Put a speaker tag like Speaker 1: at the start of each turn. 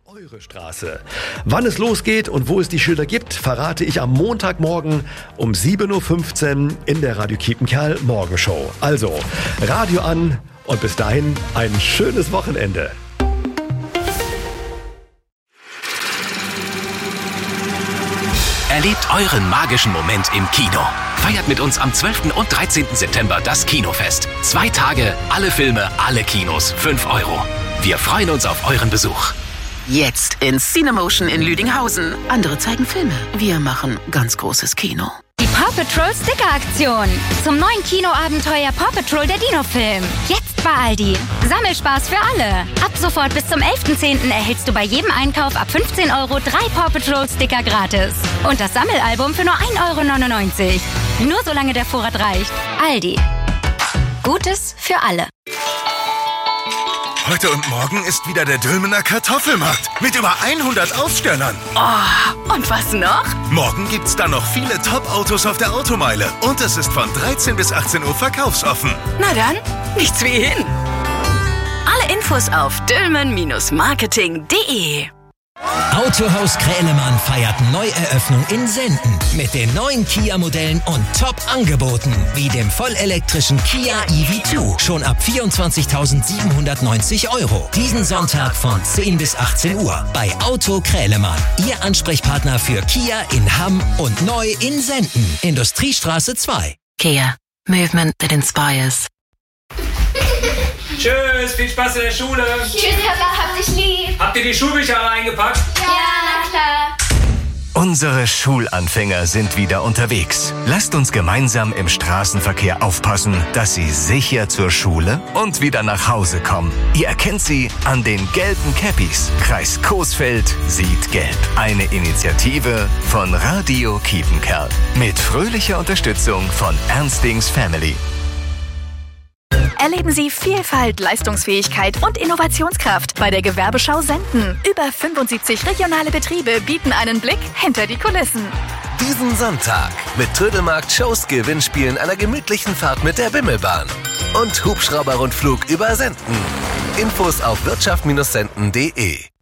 Speaker 1: Eure Straße. Wann es losgeht und wo es die Schilder gibt, verrate ich am Montagmorgen um 7.15 Uhr in der Radio Kiepenkerl Morgenshow. Also, Radio an und bis dahin ein schönes Wochenende.
Speaker 2: Erlebt euren magischen Moment im Kino. Feiert mit uns am 12. und 13. September das Kinofest. 2 Tage, alle Filme, alle Kinos, 5 €. Wir freuen uns auf euren Besuch.
Speaker 3: Jetzt in Cinemotion in Lüdinghausen. Andere zeigen Filme. Wir machen ganz großes Kino.
Speaker 4: Die Paw Patrol Sticker-Aktion. Zum neuen Kinoabenteuer Paw Patrol der Dino-Film. Jetzt bei Aldi. Sammelspaß für alle. Ab sofort bis zum 11.10. erhältst du bei jedem Einkauf ab 15 € 3 Paw Patrol Sticker gratis. Und das Sammelalbum für nur 1,99 €. Nur solange der Vorrat reicht. Aldi. Gutes für alle.
Speaker 5: Heute und morgen ist wieder der Dülmener Kartoffelmarkt mit über 100 Ausstellern.
Speaker 3: Oh, und was noch?
Speaker 5: Morgen gibt's dann noch viele Top-Autos auf der Automeile. Und es ist von 13 bis 18 Uhr verkaufsoffen.
Speaker 3: Na dann, nichts wie hin. Alle Infos auf dülmen-marketing.de.
Speaker 6: Autohaus Krälemann feiert Neueröffnung in Senden mit den neuen Kia-Modellen und Top-Angeboten wie dem vollelektrischen Kia EV2 schon ab 24.790 €. Diesen Sonntag von 10 bis 18 Uhr bei Auto Krälemann. Ihr Ansprechpartner für Kia in Hamm und neu in Senden. Industriestraße 2.
Speaker 3: Kia. Movement that inspires.
Speaker 7: Tschüss, viel Spaß in der Schule.
Speaker 8: Tschüss, Papa, hab dich lieb.
Speaker 7: Habt ihr die Schulbücher alle eingepackt?
Speaker 8: Ja, na klar.
Speaker 9: Unsere Schulanfänger sind wieder unterwegs. Lasst uns gemeinsam im Straßenverkehr aufpassen, dass sie sicher zur Schule und wieder nach Hause kommen. Ihr erkennt sie an den gelben Cappies. Kreis Coesfeld sieht gelb. Eine Initiative von Radio Kiepenkerl. Mit fröhlicher Unterstützung von Ernstings Family.
Speaker 10: Erleben Sie Vielfalt, Leistungsfähigkeit und Innovationskraft bei der Gewerbeschau Senden. Über 75 regionale Betriebe bieten einen Blick hinter die Kulissen.
Speaker 11: Diesen Sonntag mit Trödelmarkt, Shows, Gewinnspielen, einer gemütlichen Fahrt mit der Bimmelbahn und Hubschrauberrundflug über Senden. Infos auf wirtschaft-senden.de.